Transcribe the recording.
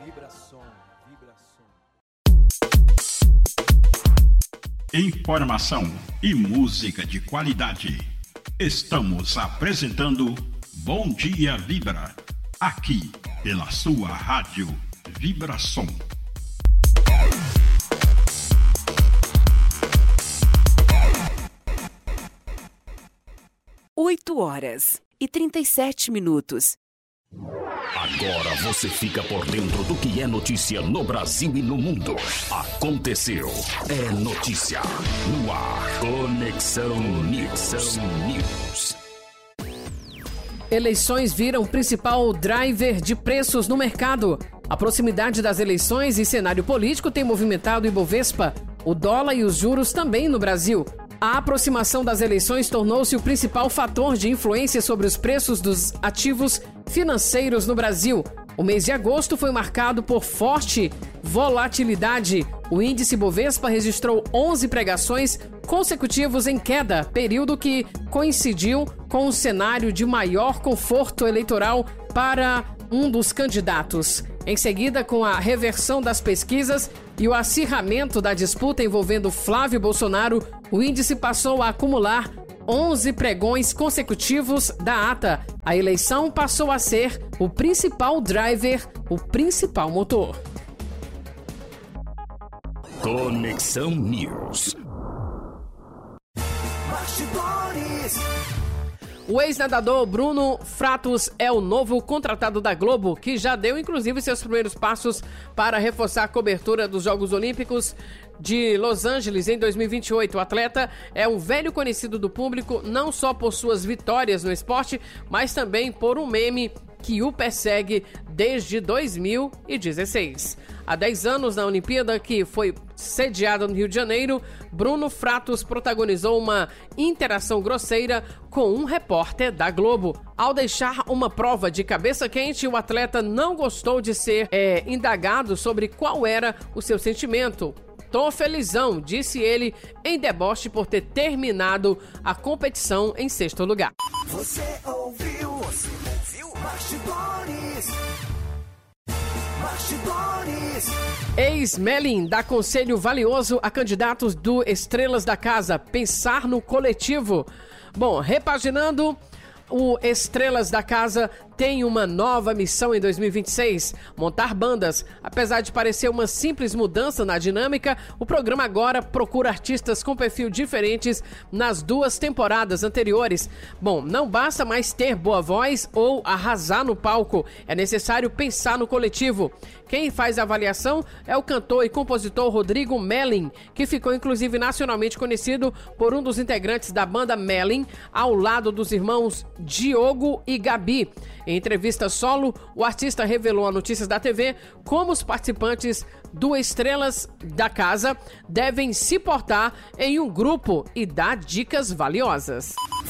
Informação e música de qualidade. Estamos apresentando Bom Dia Vibra, aqui pela sua rádio Vibração. 8h37. Agora você fica por dentro do que é notícia no Brasil e no mundo. Aconteceu. É notícia. No ar. Conexão News. Eleições viram principal driver de preços no mercado. A proximidade das eleições e cenário político tem movimentado o Ibovespa, o dólar e os juros também no Brasil. A aproximação das eleições tornou-se o principal fator de influência sobre os preços dos ativos financeiros no Brasil. O mês de agosto foi marcado por forte volatilidade. O índice Bovespa registrou 11 pregações consecutivos em queda, período que coincidiu com um cenário de maior conforto eleitoral para um dos candidatos. Em seguida, com a reversão das pesquisas e o acirramento da disputa envolvendo Flávio Bolsonaro, o índice passou a acumular 11 pregões consecutivos da ata. A eleição passou a ser o principal driver, o principal motor. Conexão News. O ex-nadador Bruno Fratos é o novo contratado da Globo, que já deu inclusive seus primeiros passos para reforçar a cobertura dos Jogos Olímpicos de Los Angeles em 2028. O atleta é um velho conhecido do público, não só por suas vitórias no esporte, mas também por um meme que o persegue desde 2016. Há 10 anos, na Olimpíada, que foi sediada no Rio de Janeiro, Bruno Fratos protagonizou uma interação grosseira com um repórter da Globo. Ao deixar uma prova de cabeça quente, o atleta não gostou de ser indagado sobre qual era o seu sentimento. "Tô felizão", disse ele em deboche por ter terminado a competição em 6º lugar. Você ouviu? Bastidores. Ex-Melin dá conselho valioso a candidatos do Estrelas da Casa: pensar no coletivo. Bom, repaginando, o Estrelas da Casa tem uma nova missão em 2026, montar bandas. Apesar de parecer uma simples mudança na dinâmica, o programa agora procura artistas com perfil diferentes nas 2 temporadas anteriores. Bom, não basta mais ter boa voz ou arrasar no palco, é necessário pensar no coletivo. Quem faz a avaliação é o cantor e compositor Rodrigo Melin, que ficou inclusive nacionalmente conhecido por um dos integrantes da banda Melin, ao lado dos irmãos Diogo e Gabi. Em entrevista solo, o artista revelou a Notícias da TV como os participantes do Estrelas da Casa devem se portar em um grupo e dar dicas valiosas.